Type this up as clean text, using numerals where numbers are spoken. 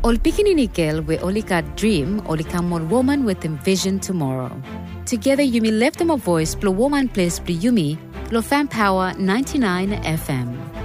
Ol pikininikel we olika dream olika more woman with envision tomorrow. Together Yumi left them a voice, Blue Woman Place Blue Yumi, Lo Fan Power 99 FM.